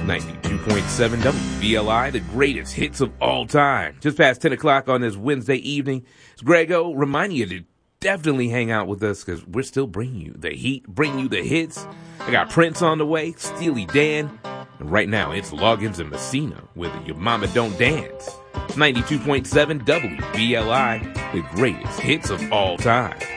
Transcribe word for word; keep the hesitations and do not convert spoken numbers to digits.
ninety-two point seven W B L I, the greatest hits of all time. Just past ten o'clock on this Wednesday evening. It's Grego reminding you to definitely hang out with us because we're still bringing you the heat, bringing you the hits. I got Prince on the way, Steely Dan. And right now, it's Loggins and Messina with Your Mama Don't Dance. ninety-two point seven W B L I, the greatest hits of all time.